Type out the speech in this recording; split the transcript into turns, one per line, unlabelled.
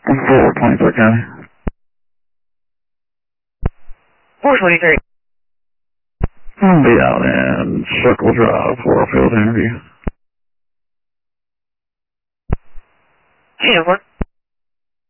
4, 23 County.
423.
I'll be out in Circle Drive for a field interview.
Uniform.